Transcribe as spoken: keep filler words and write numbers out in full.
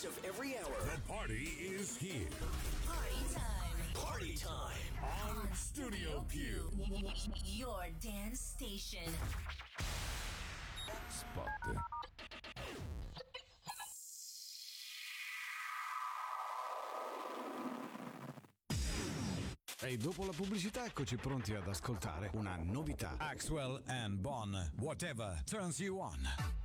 beats of every hour. The party is here. Party time. Party time. On Studio Q. Your dance station. Spot. E dopo la pubblicità eccoci pronti ad ascoltare una novità. Axwell and Bon, Whatever Turns You On.